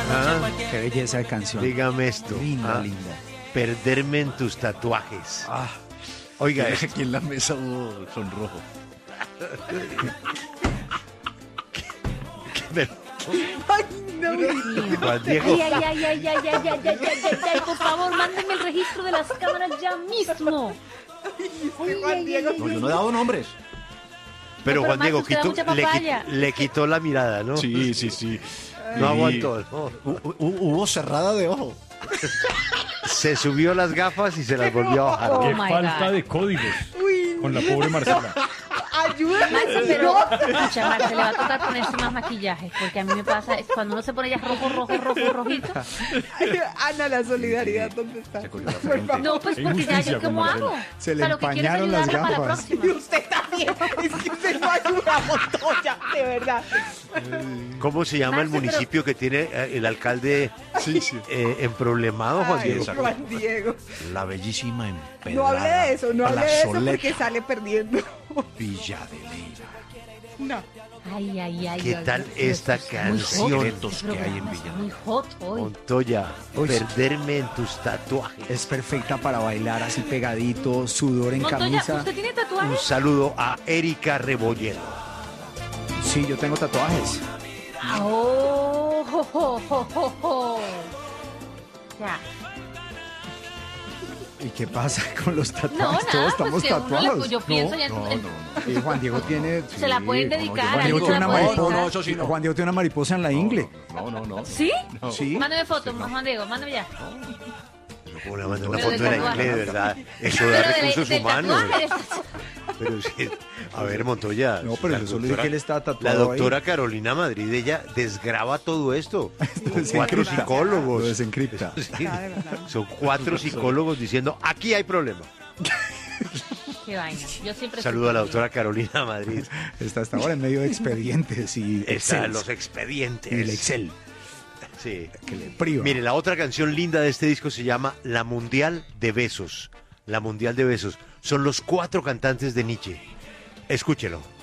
Ah, Qué belleza de canción. dígame esto. Linda, Ah, linda. perderme en tus tatuajes. Ah, Oiga, Aquí en la mesa hubo sonrojo. Ay, no. Juan Diego, Ay, por favor, mándenme el registro de las cámaras ya mismo. Juan Diego. No, yo no he dado nombres. pero No, Juan pero Diego Max, usted da mucha papaya. le quitó la mirada, ¿no? Sí, sí, sí. No aguantó. ¿no? Hubo cerrada de ojo. Se subió las gafas y se las volvió a bajar. Oh Qué my falta God. de códigos Uy, con la pobre Marcela. ayúdame. Maxi, pero escucha, Max, se le va a tocar ponerse más maquillaje, porque a mí me pasa, cuando uno se pone ya rojito. Ana, la solidaridad, ¿dónde está? Se cogió la Por frente. favor. No, pues Qué porque ya injusticia yo con cómo Marcela. hago. Se le O sea, lo que quiero es empañaron las ayudarla para la gafas. Y próxima. usted también. Es que usted no ayuda a Montoya, de verdad. ¿Cómo se llama el Maxi, pero- municipio que tiene el alcalde Sí, sí. emproblemado, Juan Ay, Diego? Juan Diego. La bellísima empedrada. No hable de eso, no hable de eso plazoleta porque sale perdiendo. Villa de Leyva. No. Ay. ¿Qué tal esta canción? Secretos que hay en Villa. Muy hot hoy. Montoya, Uy. perderme en tus tatuajes. es perfecta para bailar así pegadito, sudor en Montoya, camisa. ¿usted tiene Un tatuajes? saludo a Erika Rebolledo. Sí, yo tengo tatuajes. Oh, Ya. ¿Y qué pasa con los No, tatuajes? nada, Todos estamos pues que uno tatuados. yo pienso ya en- No, en- no. Y Juan Diego tiene. Se la pueden sí, dedicar, Juan Diego ahí tiene se una la pueden mariposa. dedicar. No, eso sí no. Juan Diego tiene una mariposa en la ingle. No. ¿Sí? Sí. Mándame foto, Juan Diego, mándame ya. ¿Cómo le mandó una Pero foto de de la tatuaje. inglés, de verdad? Eso da Pero recursos del humanos. tatuaje, Pero sí, a ver, Montoya. No, pero la yo solo dije que él estaba La tatuado doctora Carolina Madrid, ella desgraba todo esto. Con Lo 4 desencripta. psicólogos. Lo desencripta. Sí, Ah, de verdad. son 4 psicólogos diciendo, aquí hay problema. Qué vaina. Yo siempre Saludo a la estoy doctora Carolina Madrid. Está hasta ahora en medio de expedientes y Están Excel. los expedientes. Y el Excel. Sí. Que le priva. Mire, la otra canción linda de este disco se llama La Mundial de Besos. La Mundial de Besos. Son los 4 cantantes de Nietzsche. Escúchelo.